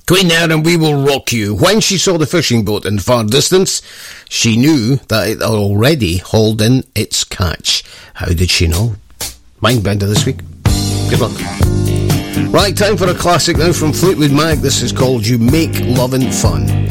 Queen Air and We Will Rock You. When she saw the fishing boat in the far distance, she knew that it had already hauled in its catch. How did she know? Mind Bender this week. Good luck. Right, time for a classic now from Fleetwood Mac. This is called You Make Lovin' Fun.